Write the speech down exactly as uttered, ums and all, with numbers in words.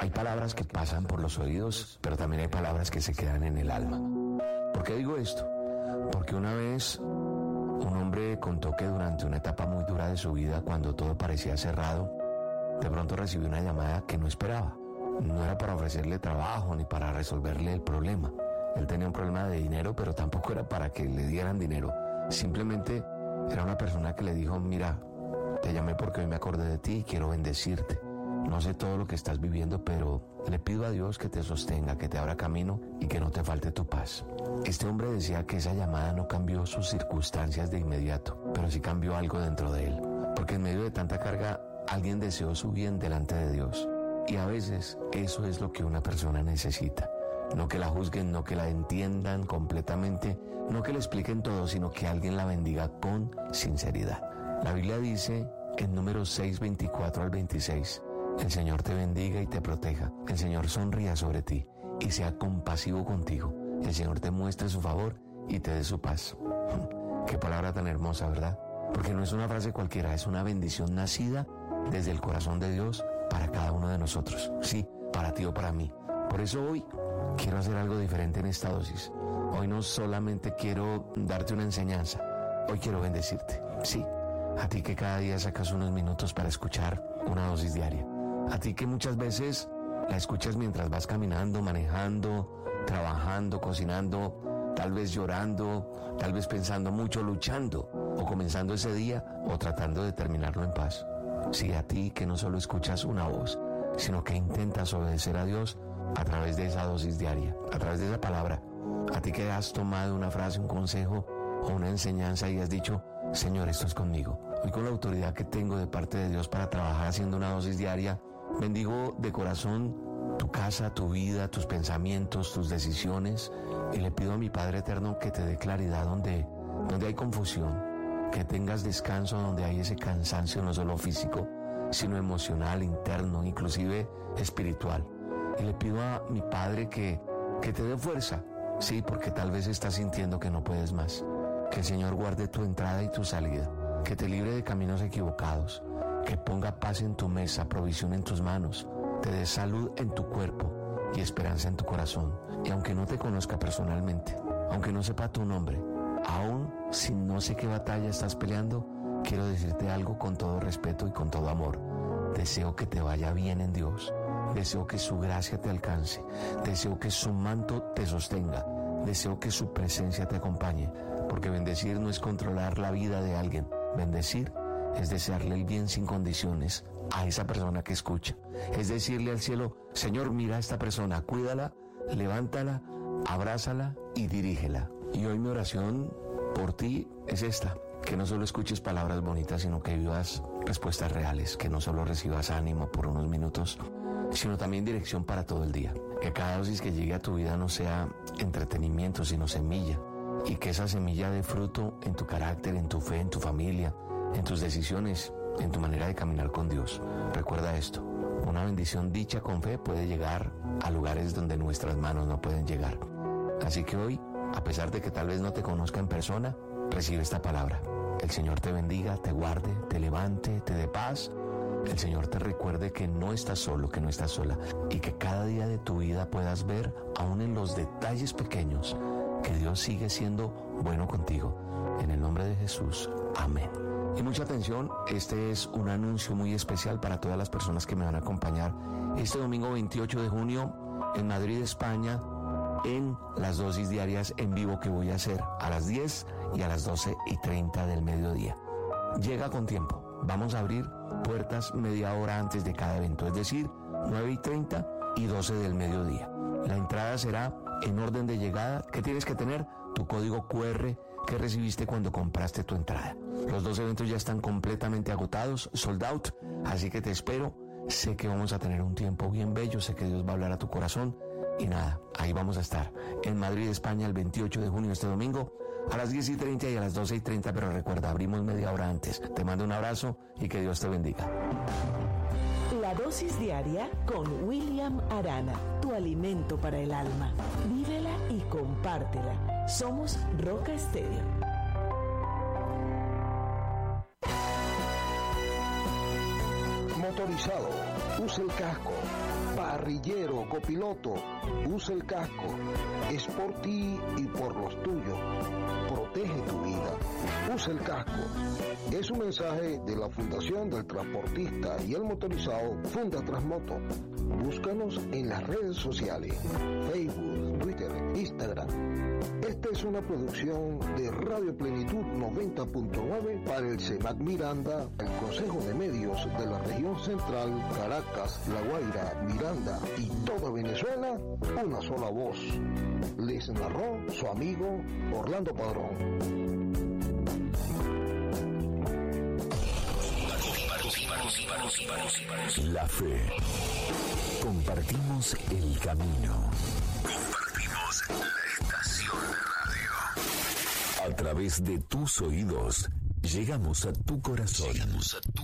Hay palabras que pasan por los oídos, pero también hay palabras que se quedan en el alma. ¿Por qué digo esto? Porque una vez un hombre contó que durante una etapa muy dura de su vida, cuando todo parecía cerrado, de pronto recibió una llamada que no esperaba. No era para ofrecerle trabajo ni para resolverle el problema. Él tenía un problema de dinero, pero tampoco era para que le dieran dinero. Simplemente era una persona que le dijo: mira, te llamé porque hoy me acordé de ti y quiero bendecirte. No sé todo lo que estás viviendo, pero le pido a Dios que te sostenga, que te abra camino y que no te falte tu paz. Este hombre decía que esa llamada no cambió sus circunstancias de inmediato, pero sí cambió algo dentro de él. Porque en medio de tanta carga, alguien deseó su bien delante de Dios. Y a veces eso es lo que una persona necesita. No que la juzguen, no que la entiendan completamente, no que le expliquen todo, sino que alguien la bendiga con sinceridad. La Biblia dice en Números seis, veinticuatro al veintiséis: el Señor te bendiga y te proteja, el Señor sonría sobre ti y sea compasivo contigo, el Señor te muestre su favor y te dé su paz. Qué palabra tan hermosa, ¿verdad? Porque no es una frase cualquiera, es una bendición nacida desde el corazón de Dios para cada uno de nosotros. Sí, para ti o para mí. Por eso hoy quiero hacer algo diferente en esta dosis. Hoy no solamente quiero darte una enseñanza, hoy quiero bendecirte. Sí, a ti que cada día sacas unos minutos para escuchar una dosis diaria. A ti que muchas veces la escuchas mientras vas caminando, manejando, trabajando, cocinando, tal vez llorando, tal vez pensando mucho, luchando, o comenzando ese día, o tratando de terminarlo en paz. Sí, a ti que no solo escuchas una voz, sino que intentas obedecer a Dios a través de esa dosis diaria, a través de esa palabra. A ti que has tomado una frase, un consejo o una enseñanza y has dicho: Señor, esto es conmigo. Hoy, con la autoridad que tengo de parte de Dios para trabajar haciendo una dosis diaria, bendigo de corazón tu casa, tu vida, tus pensamientos, tus decisiones, y le pido a mi Padre Eterno que te dé claridad donde, donde hay confusión, que tengas descanso donde hay ese cansancio no solo físico, sino emocional, interno, inclusive espiritual. Y le pido a mi Padre que, que te dé fuerza, sí, porque tal vez estás sintiendo que no puedes más. Que el Señor guarde tu entrada y tu salida, que te libre de caminos equivocados, que ponga paz en tu mesa, provisión en tus manos, te dé salud en tu cuerpo y esperanza en tu corazón. Y aunque no te conozca personalmente, aunque no sepa tu nombre, aún si no sé qué batalla estás peleando, quiero decirte algo con todo respeto y con todo amor. Deseo que te vaya bien en Dios. Deseo que su gracia te alcance. Deseo que su manto te sostenga. Deseo que su presencia te acompañe. Porque bendecir no es controlar la vida de alguien. Bendecir es desearle el bien sin condiciones a esa persona que escucha. Es decirle al cielo: Señor, mira a esta persona, cuídala, levántala, abrázala y dirígela. Y hoy mi oración por ti es esta: que no solo escuches palabras bonitas, sino que vivas respuestas reales, que no solo recibas ánimo por unos minutos, sino también dirección para todo el día. Que cada dosis que llegue a tu vida no sea entretenimiento, sino semilla, y que esa semilla dé fruto en tu carácter, en tu fe, en tu familia, en tus decisiones, en tu manera de caminar con Dios. Recuerda esto: una bendición dicha con fe puede llegar a lugares donde nuestras manos no pueden llegar. Así que hoy, a pesar de que tal vez no te conozca en persona, recibe esta palabra. El Señor te bendiga, te guarde, te levante, te dé paz. El Señor te recuerde que no estás solo, que no estás sola, y que cada día de tu vida puedas ver, aún en los detalles pequeños, que Dios sigue siendo bueno contigo. En el nombre de Jesús, amén. Y mucha atención, este es un anuncio muy especial para todas las personas que me van a acompañar este domingo veintiocho de junio en Madrid, España, en las dosis diarias en vivo que voy a hacer a las diez y a las doce y treinta del mediodía. Llega con tiempo. Vamos a abrir puertas media hora antes de cada evento, es decir, nueve y treinta y doce del mediodía. La entrada será en orden de llegada. ¿Qué tienes que tener? Tu código cu erre que recibiste cuando compraste tu entrada. Los dos eventos ya están completamente agotados, sold out, así que te espero. Sé que vamos a tener un tiempo bien bello, sé que Dios va a hablar a tu corazón. Y nada, ahí vamos a estar, en Madrid, España, el veintiocho de junio, este domingo, a las diez y treinta y a las doce y treinta, pero recuerda, abrimos media hora antes. Te mando un abrazo y que Dios te bendiga. La dosis diaria con William Arana, tu alimento para el alma. Vívela y compártela. Somos Roca Estéreo. Motorizado, use el casco. Barre parrillero, copiloto, usa el casco. Es por ti y por los tuyos. Protege tu vida. Usa el casco. Es un mensaje de la Fundación del Transportista y el Motorizado Funda Transmoto. Búscanos en las redes sociales, Facebook, Twitter, Instagram. Esta es una producción de Radio Plenitud noventa punto nueve para el CEMAC Miranda, el Consejo de Medios de la Región Central, Caracas, La Guaira, Miranda y toda Venezuela, una sola voz. Les narró su amigo Orlando Padrón. La fe. Compartimos el camino. Compartimos la estación de radio. A través de tus oídos, llegamos a tu corazón. Llegamos a tu